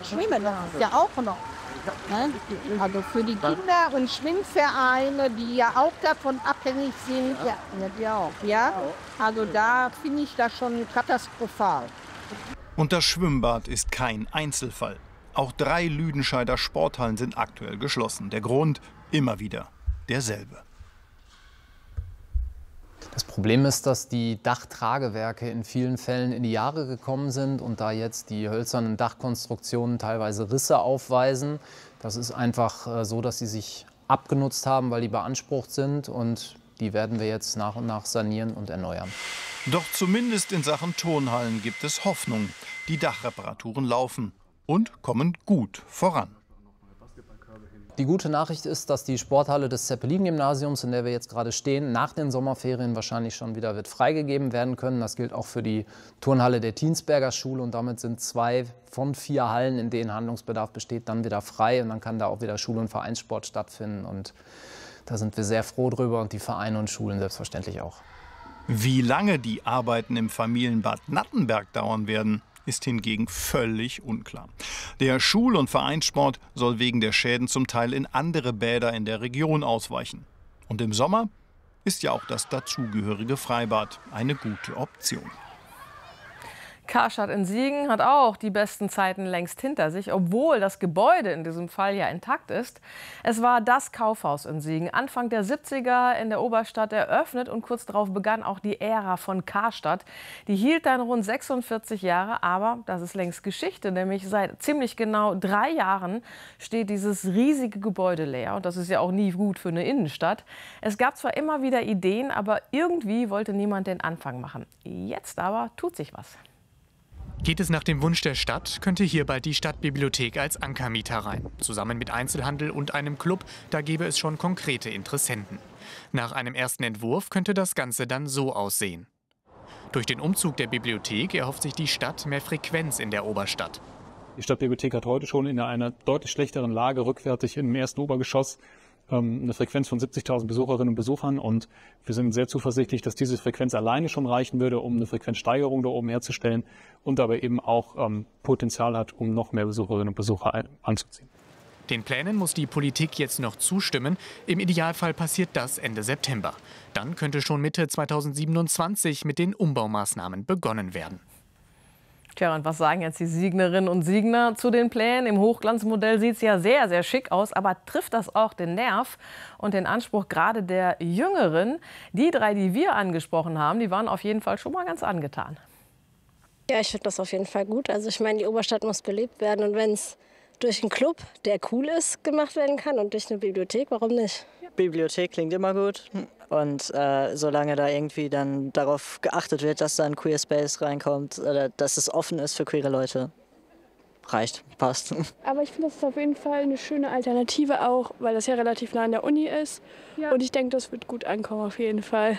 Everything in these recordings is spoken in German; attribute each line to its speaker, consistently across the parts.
Speaker 1: Schwimmen ja auch noch. Ne? Also für die Kinder- und Schwimmvereine, die ja auch davon abhängig sind, ja, die auch, ja. Also da finde ich das schon katastrophal.
Speaker 2: Und das Schwimmbad ist kein Einzelfall. Auch 3 Lüdenscheider Sporthallen sind aktuell geschlossen. Der Grund immer wieder derselbe.
Speaker 3: Das Problem ist, dass die Dachtragewerke in vielen Fällen in die Jahre gekommen sind und da jetzt die hölzernen Dachkonstruktionen teilweise Risse aufweisen. Das ist einfach so, dass sie sich abgenutzt haben, weil die beansprucht sind, und die werden wir jetzt nach und nach sanieren und erneuern.
Speaker 2: Doch zumindest in Sachen Turnhallen gibt es Hoffnung. Die Dachreparaturen laufen und kommen gut voran.
Speaker 3: Die gute Nachricht ist, dass die Sporthalle des Zeppelin-Gymnasiums, in der wir jetzt gerade stehen, nach den Sommerferien wahrscheinlich schon wieder wird freigegeben werden können. Das gilt auch für die Turnhalle der Thiensberger Schule, und damit sind 2 von 4 Hallen, in denen Handlungsbedarf besteht, dann wieder frei, und dann kann da auch wieder Schul- und Vereinssport stattfinden, und da sind wir sehr froh drüber, und die Vereine und Schulen selbstverständlich auch.
Speaker 2: Wie lange die Arbeiten im Familienbad Nattenberg dauern werden, ist hingegen völlig unklar. Der Schul- und Vereinssport soll wegen der Schäden zum Teil in andere Bäder in der Region ausweichen. Und im Sommer ist ja auch das dazugehörige Freibad eine gute Option.
Speaker 4: Karstadt in Siegen hat auch die besten Zeiten längst hinter sich, obwohl das Gebäude in diesem Fall ja intakt ist. Es war das Kaufhaus in Siegen, Anfang der 70er in der Oberstadt eröffnet, und kurz darauf begann auch die Ära von Karstadt. Die hielt dann rund 46 Jahre, aber das ist längst Geschichte, nämlich seit ziemlich genau 3 Jahren steht dieses riesige Gebäude leer, und das ist ja auch nie gut für eine Innenstadt. Es gab zwar immer wieder Ideen, aber irgendwie wollte niemand den Anfang machen. Jetzt aber tut sich was.
Speaker 5: Geht es nach dem Wunsch der Stadt, könnte hier bald die Stadtbibliothek als Ankermieter rein. Zusammen mit Einzelhandel und einem Club, da gäbe es schon konkrete Interessenten. Nach einem ersten Entwurf könnte das Ganze dann so aussehen. Durch den Umzug der Bibliothek erhofft sich die Stadt mehr Frequenz in der Oberstadt.
Speaker 6: Die Stadtbibliothek hat heute schon in einer deutlich schlechteren Lage rückwärtig im ersten Obergeschoss eine Frequenz von 70.000 Besucherinnen und Besuchern, und wir sind sehr zuversichtlich, dass diese Frequenz alleine schon reichen würde, um eine Frequenzsteigerung da oben herzustellen, und aber eben auch Potenzial hat, um noch mehr Besucherinnen und Besucher anzuziehen.
Speaker 5: Den Plänen muss die Politik jetzt noch zustimmen. Im Idealfall passiert das Ende September. Dann könnte schon Mitte 2027 mit den Umbaumaßnahmen begonnen werden.
Speaker 4: Tja, und was sagen jetzt die Siegnerinnen und Siegner zu den Plänen? Im Hochglanzmodell sieht es ja sehr, sehr schick aus. Aber trifft das auch den Nerv und den Anspruch gerade der Jüngeren? Die 3, die wir angesprochen haben, die waren auf jeden Fall schon mal ganz angetan.
Speaker 7: Ja, ich finde das auf jeden Fall gut. Also ich meine, die Oberstadt muss belebt werden. Und wenn es durch einen Club, der cool ist, gemacht werden kann, und durch eine Bibliothek, warum nicht?
Speaker 8: Bibliothek klingt immer gut. Und solange da irgendwie dann darauf geachtet wird, dass da ein Queer Space reinkommt, oder dass es offen ist für queere Leute, reicht, passt.
Speaker 9: Aber ich finde, das ist auf jeden Fall eine schöne Alternative auch, weil das ja relativ nah an der Uni ist. Ja. Und ich denke, das wird gut ankommen auf jeden Fall.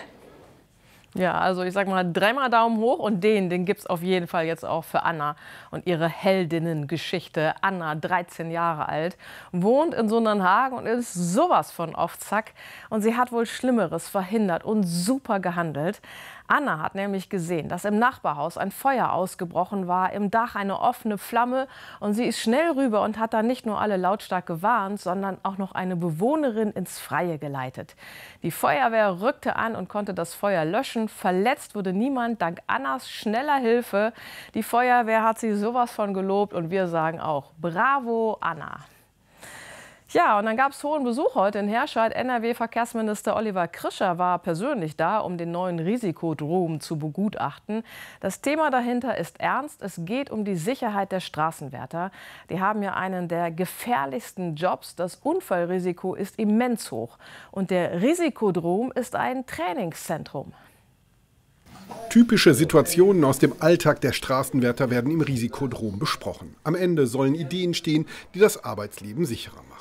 Speaker 4: Ja, also ich sag mal 3-mal Daumen hoch, und den gibt es auf jeden Fall jetzt auch für Anna und ihre Heldinnengeschichte. Anna, 13 Jahre alt, wohnt in Sundernhagen und ist sowas von auf Zack. Und sie hat wohl Schlimmeres verhindert und super gehandelt. Anna hat nämlich gesehen, dass im Nachbarhaus ein Feuer ausgebrochen war, im Dach eine offene Flamme, und sie ist schnell rüber und hat dann nicht nur alle lautstark gewarnt, sondern auch noch eine Bewohnerin ins Freie geleitet. Die Feuerwehr rückte an und konnte das Feuer löschen. Verletzt wurde niemand, dank Annas schneller Hilfe. Die Feuerwehr hat sie sowas von gelobt, und wir sagen auch Bravo, Anna. Ja, und dann gab es hohen Besuch heute in Herscheid. NRW-Verkehrsminister Oliver Krischer war persönlich da, um den neuen Risikodrom zu begutachten. Das Thema dahinter ist ernst. Es geht um die Sicherheit der Straßenwärter. Die haben ja einen der gefährlichsten Jobs. Das Unfallrisiko ist immens hoch. Und der Risikodrom ist ein Trainingszentrum.
Speaker 10: Typische Situationen aus dem Alltag der Straßenwärter werden im Risikodrom besprochen. Am Ende sollen Ideen stehen, die das Arbeitsleben sicherer machen.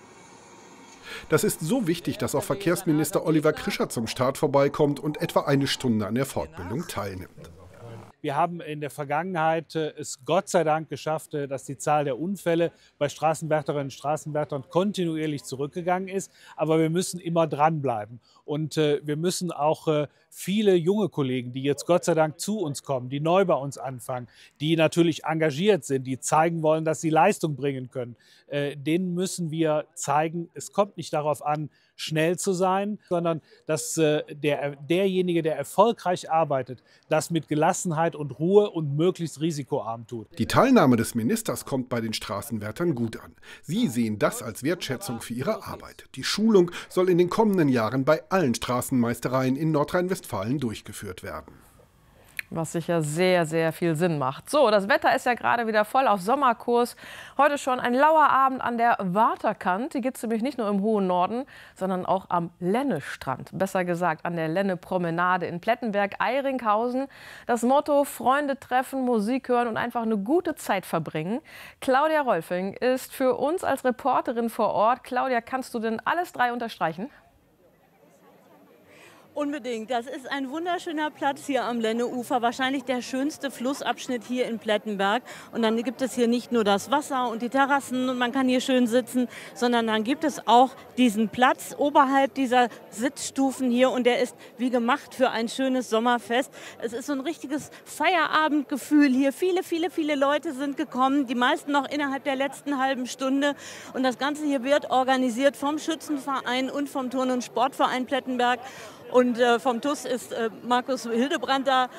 Speaker 10: Das ist so wichtig, dass auch Verkehrsminister Oliver Krischer zum Start vorbeikommt und etwa eine Stunde an der Fortbildung teilnimmt.
Speaker 11: Wir haben in der Vergangenheit es Gott sei Dank geschafft, dass die Zahl der Unfälle bei Straßenwärterinnen und Straßenwärtern kontinuierlich zurückgegangen ist. Aber wir müssen immer dranbleiben. Und wir müssen auch viele junge Kollegen, die jetzt Gott sei Dank zu uns kommen, die neu bei uns anfangen, die natürlich engagiert sind, die zeigen wollen, dass sie Leistung bringen können, denen müssen wir zeigen, es kommt nicht darauf an, schnell zu sein, sondern dass derjenige, der erfolgreich arbeitet, das mit Gelassenheit und Ruhe und möglichst risikoarm tut.
Speaker 10: Die Teilnahme des Ministers kommt bei den Straßenwärtern gut an. Sie sehen das als Wertschätzung für ihre Arbeit. Die Schulung soll in den kommenden Jahren bei allen Straßenmeistereien in Nordrhein-Westfalen durchgeführt werden.
Speaker 4: Was sicher sehr, sehr viel Sinn macht. So, das Wetter ist ja gerade wieder voll auf Sommerkurs. Heute schon ein lauer Abend an der Waterkant. Die gibt es nämlich nicht nur im hohen Norden, sondern auch am Lennestrand. Besser gesagt an der Lenne-Promenade in Plettenberg-Eiringhausen. Das Motto: Freunde treffen, Musik hören und einfach eine gute Zeit verbringen. Claudia Rolfing ist für uns als Reporterin vor Ort. Claudia, kannst du denn alles drei unterstreichen?
Speaker 12: Unbedingt. Das ist ein wunderschöner Platz hier am Lenneufer, wahrscheinlich der schönste Flussabschnitt hier in Plettenberg. Und dann gibt es hier nicht nur das Wasser und die Terrassen und man kann hier schön sitzen, sondern dann gibt es auch diesen Platz oberhalb dieser Sitzstufen hier und der ist wie gemacht für ein schönes Sommerfest. Es ist so ein richtiges Feierabendgefühl hier. Viele Leute sind gekommen, die meisten noch innerhalb der letzten halben Stunde. Und das Ganze hier wird organisiert vom Schützenverein und vom Turn- und Sportverein Plettenberg. Und vom TUS ist Markus Hildebrand da.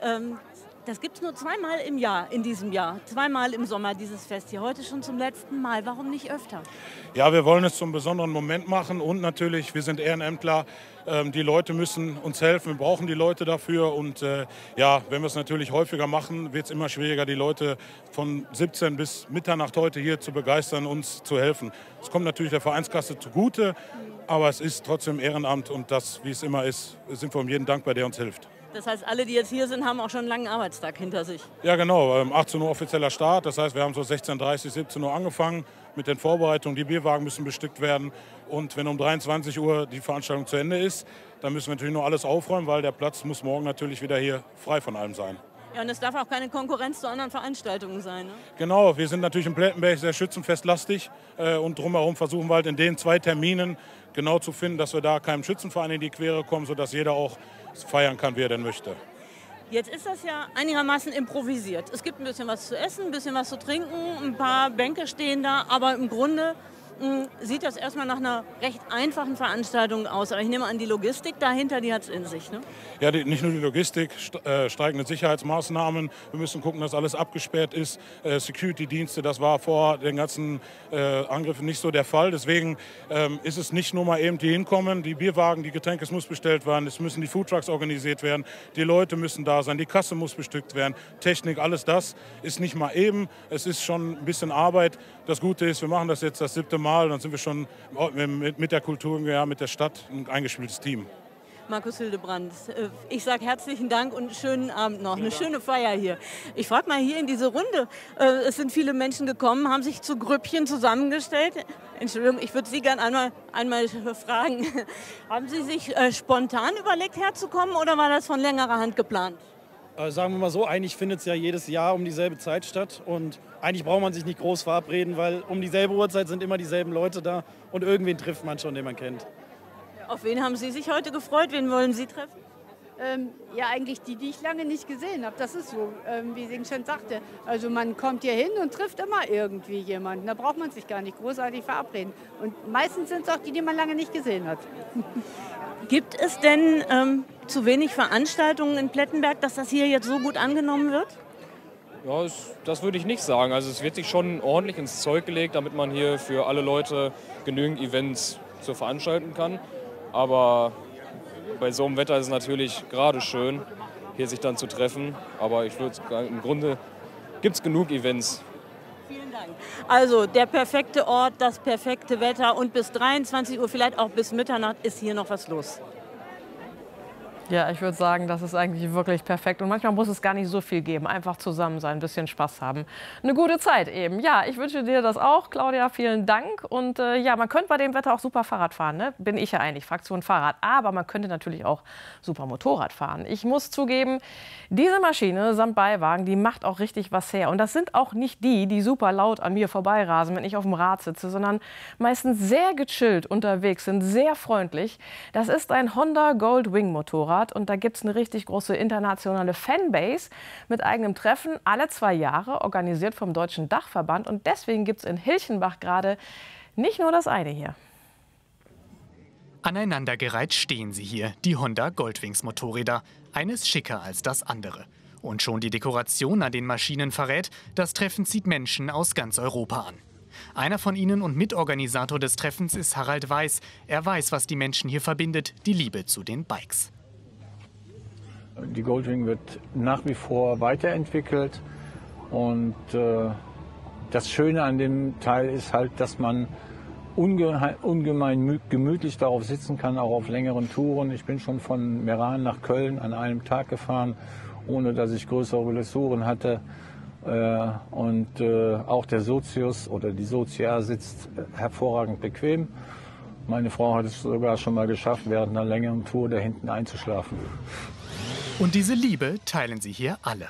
Speaker 12: Das gibt es nur zweimal im Jahr, in diesem Jahr. Zweimal im Sommer dieses Fest hier. Heute schon zum letzten Mal. Warum nicht öfter?
Speaker 13: Ja, wir wollen es zum besonderen Moment machen. Und natürlich, wir sind Ehrenämtler. Die Leute müssen uns helfen. Wir brauchen die Leute dafür. Und ja, wenn wir es natürlich häufiger machen, wird es immer schwieriger, die Leute von 17 bis Mitternacht heute hier zu begeistern, uns zu helfen. Es kommt natürlich der Vereinskasse zugute. Aber es ist trotzdem Ehrenamt und das, wie es immer ist, sind wir um jeden dankbar, der uns hilft.
Speaker 12: Das heißt, alle, die jetzt hier sind, haben auch schon einen langen Arbeitstag hinter sich.
Speaker 13: Ja, genau. 18 Uhr offizieller Start. Das heißt, wir haben so 16:30, 17 Uhr angefangen mit den Vorbereitungen. Die Bierwagen müssen bestückt werden. Und wenn um 23 Uhr die Veranstaltung zu Ende ist, dann müssen wir natürlich noch alles aufräumen, weil der Platz muss morgen natürlich wieder hier frei von allem sein.
Speaker 12: Ja, und es darf auch keine Konkurrenz zu anderen Veranstaltungen sein, ne?
Speaker 13: Genau, wir sind natürlich in Plettenberg sehr schützenfestlastig und drumherum versuchen wir halt in den 2 Terminen genau zu finden, dass wir da keinem Schützenverein in die Quere kommen, sodass jeder auch feiern kann, wie er denn möchte.
Speaker 12: Jetzt ist das ja einigermaßen improvisiert. Es gibt ein bisschen was zu essen, ein bisschen was zu trinken, ein paar Bänke stehen da, aber im Grunde sieht das erstmal nach einer recht einfachen Veranstaltung aus. Aber ich nehme an, die Logistik dahinter, die hat es in sich, ne?
Speaker 13: Ja, nicht nur die Logistik, steigende Sicherheitsmaßnahmen. Wir müssen gucken, dass alles abgesperrt ist. Security-Dienste, das war vor den ganzen Angriffen nicht so der Fall. Deswegen ist es nicht nur mal eben die hinkommen, die Bierwagen, die Getränke, es muss bestellt werden, es müssen die Foodtrucks organisiert werden, die Leute müssen da sein, die Kasse muss bestückt werden, Technik, alles das ist nicht mal eben. Es ist schon ein bisschen Arbeit. Das Gute ist, wir machen das jetzt das 7. Mal, dann sind wir schon mit der Kultur, ja, mit der Stadt ein eingespieltes Team.
Speaker 12: Markus Hildebrand, ich sage herzlichen Dank und schönen Abend noch. Eine schöne Feier hier. Ich frage mal hier in diese Runde. Es sind viele Menschen gekommen, haben sich zu Grüppchen zusammengestellt. Entschuldigung, ich würde Sie gerne einmal fragen. Haben Sie sich spontan überlegt, herzukommen oder war das von längerer Hand geplant?
Speaker 14: Sagen wir mal so, eigentlich findet es ja jedes Jahr um dieselbe Zeit statt und eigentlich braucht man sich nicht groß verabreden, weil um dieselbe Uhrzeit sind immer dieselben Leute da und irgendwen trifft man schon, den man kennt.
Speaker 12: Auf wen haben Sie sich heute gefreut? Wen wollen Sie treffen?
Speaker 15: Ja, eigentlich die ich lange nicht gesehen habe. Das ist so, wie Sie schon sagte. Also man kommt hier hin und trifft immer irgendwie jemanden. Da braucht man sich gar nicht großartig verabreden. Und meistens sind es auch die man lange nicht gesehen hat.
Speaker 12: Gibt es denn zu wenig Veranstaltungen in Plettenberg, dass das hier jetzt so gut angenommen wird?
Speaker 16: Ja, das würde ich nicht sagen. Also es wird sich schon ordentlich ins Zeug gelegt, damit man hier für alle Leute genügend Events zu veranstalten kann. Aber bei so einem Wetter ist es natürlich gerade schön, hier sich dann zu treffen. Aber ich würde sagen, im Grunde gibt es genug Events.
Speaker 12: Vielen Dank. Also der perfekte Ort, das perfekte Wetter und bis 23 Uhr, vielleicht auch bis Mitternacht, ist hier noch was los.
Speaker 4: Ja, ich würde sagen, das ist eigentlich wirklich perfekt. Und manchmal muss es gar nicht so viel geben. Einfach zusammen sein, ein bisschen Spaß haben. Eine gute Zeit eben. Ja, ich wünsche dir das auch, Claudia. Vielen Dank. Und ja, man könnte bei dem Wetter auch super Fahrrad fahren. Ne? Bin ich ja eigentlich, Fraktion Fahrrad. Aber man könnte natürlich auch super Motorrad fahren. Ich muss zugeben, diese Maschine samt Beiwagen, die macht auch richtig was her. Und das sind auch nicht die super laut an mir vorbeirasen, wenn ich auf dem Rad sitze, sondern meistens sehr gechillt unterwegs sind, sehr freundlich. Das ist ein Honda Goldwing Motorrad. Und da gibt es eine richtig große internationale Fanbase mit eigenem Treffen, alle 2 Jahre, organisiert vom Deutschen Dachverband. Und deswegen gibt es in Hilchenbach gerade nicht nur das eine hier.
Speaker 5: Aneinandergereiht stehen sie hier, die Honda Goldwings Motorräder. Eines schicker als das andere. Und schon die Dekoration an den Maschinen verrät, das Treffen zieht Menschen aus ganz Europa an. Einer von ihnen und Mitorganisator des Treffens ist Harald Weiß. Er weiß, was die Menschen hier verbindet, die Liebe zu den Bikes.
Speaker 17: Die Goldwing wird nach wie vor weiterentwickelt und das Schöne an dem Teil ist halt, dass man ungemein gemütlich darauf sitzen kann, auch auf längeren Touren. Ich bin schon von Meran nach Köln an einem Tag gefahren, ohne dass ich größere Blessuren hatte. Und auch der Sozius oder die Socia sitzt hervorragend bequem. Meine Frau hat es sogar schon mal geschafft, während einer längeren Tour da hinten einzuschlafen.
Speaker 5: Und diese Liebe teilen sie hier alle.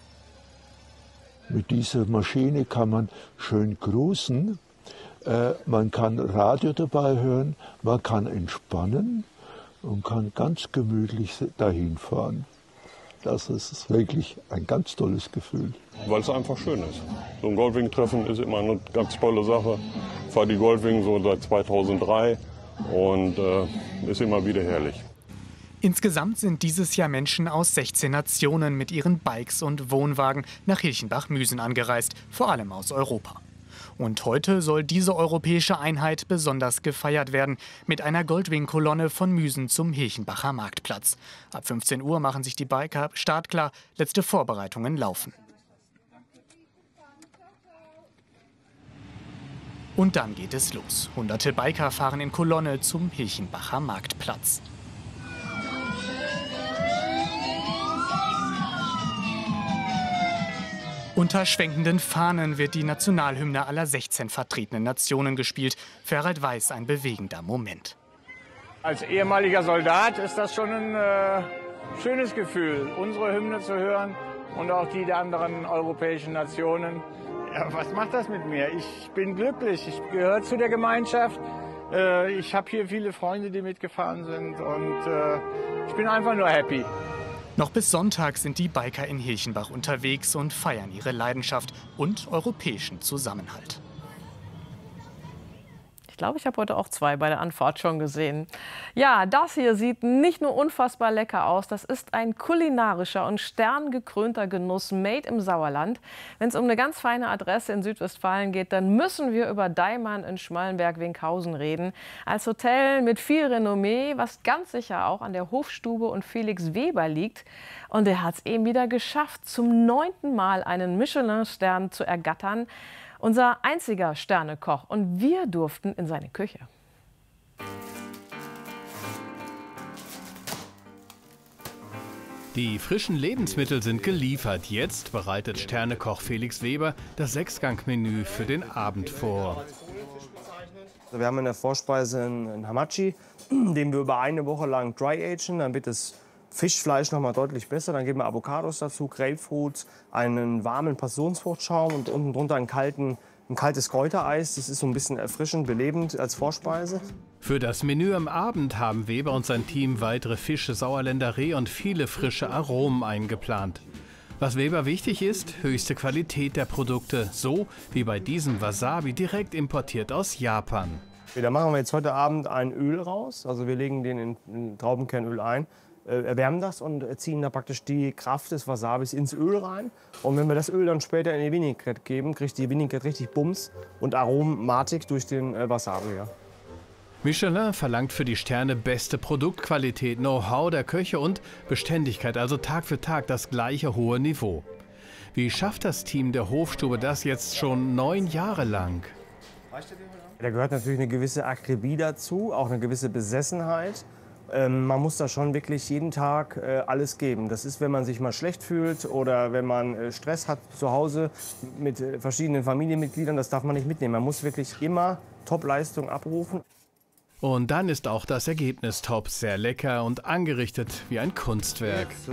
Speaker 18: Mit dieser Maschine kann man schön cruisen, man kann Radio dabei hören, man kann entspannen und kann ganz gemütlich dahin fahren. Das ist wirklich ein ganz tolles Gefühl.
Speaker 19: Weil es einfach schön ist. So ein Goldwing-Treffen ist immer eine ganz tolle Sache. Ich fahre die Goldwing so seit 2003 und ist immer wieder herrlich.
Speaker 5: Insgesamt sind dieses Jahr Menschen aus 16 Nationen mit ihren Bikes und Wohnwagen nach Hilchenbach-Müsen angereist, vor allem aus Europa. Und heute soll diese europäische Einheit besonders gefeiert werden mit einer Goldwing-Kolonne von Müsen zum Hilchenbacher Marktplatz. Ab 15 Uhr machen sich die Biker startklar, letzte Vorbereitungen laufen. Und dann geht es los. Hunderte Biker fahren in Kolonne zum Hilchenbacher Marktplatz. Unter schwenkenden Fahnen wird die Nationalhymne aller 16 vertretenen Nationen gespielt. Für Harald Weiß ein bewegender Moment.
Speaker 17: Als ehemaliger Soldat ist das schon ein schönes Gefühl, unsere Hymne zu hören und auch die der anderen europäischen Nationen. Ja, was macht das mit mir? Ich bin glücklich, ich gehöre zu der Gemeinschaft. Ich habe hier viele Freunde, die mitgefahren sind und ich bin einfach nur happy.
Speaker 5: Noch bis Sonntag sind die Biker in Hilchenbach unterwegs und feiern ihre Leidenschaft und europäischen Zusammenhalt.
Speaker 4: Ich glaube, ich habe heute auch 2 bei der Anfahrt schon gesehen. Ja, das hier sieht nicht nur unfassbar lecker aus, das ist ein kulinarischer und sterngekrönter Genuss made im Sauerland. Wenn es um eine ganz feine Adresse in Südwestfalen geht, dann müssen wir über Deimann in Schmallenberg-Winkhausen reden. Als Hotel mit viel Renommee, was ganz sicher auch an der Hofstube und Felix Weber liegt. Und er hat es eben wieder geschafft, zum 9. Mal einen Michelin-Stern zu ergattern. Unser einziger Sternekoch, und wir durften in seine Küche.
Speaker 20: Die frischen Lebensmittel sind geliefert. Jetzt bereitet Sternekoch Felix Weber das 6-Gang-Menü für den Abend vor.
Speaker 21: Wir haben in der Vorspeise einen Hamachi, den wir über eine Woche lang dry-agen. Dann wird das Fischfleisch noch mal deutlich besser. Dann geben wir Avocados dazu, Grapefruit, einen warmen Passionsfruchtschaum und unten drunter ein kaltes Kräutereis. Das ist so ein bisschen erfrischend, belebend als Vorspeise.
Speaker 20: Für das Menü am Abend haben Weber und sein Team weitere Fische, Sauerländer Reh und viele frische Aromen eingeplant. Was Weber wichtig ist, höchste Qualität der Produkte, so wie bei diesem Wasabi direkt importiert aus Japan.
Speaker 21: Da machen wir jetzt heute Abend ein Öl raus. Also wir legen den in Traubenkernöl ein. Erwärmen das und ziehen da praktisch die Kraft des Wasabis ins Öl rein. Und wenn wir das Öl dann später in die Vinaigrette geben, kriegt die Vinaigrette richtig Bums und Aromatik durch den Wasabi. Ja.
Speaker 20: Michelin verlangt für die Sterne beste Produktqualität, Know-how der Köche und Beständigkeit, also Tag für Tag das gleiche hohe Niveau. Wie schafft das Team der Hofstube das jetzt schon 9 Jahre lang?
Speaker 21: Da gehört natürlich eine gewisse Akribie dazu, auch eine gewisse Besessenheit. Man muss da schon wirklich jeden Tag alles geben. Das ist, wenn man sich mal schlecht fühlt oder wenn man Stress hat zu Hause mit verschiedenen Familienmitgliedern, das darf man nicht mitnehmen. Man muss wirklich immer Top-Leistung abrufen.
Speaker 20: Und dann ist auch das Ergebnis top, sehr lecker und angerichtet wie ein Kunstwerk.